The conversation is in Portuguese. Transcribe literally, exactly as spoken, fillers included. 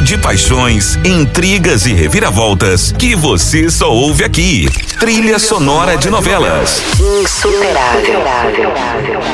de paixões, intrigas e reviravoltas que você só ouve aqui. Trilha sonora de novelas. Insuperável.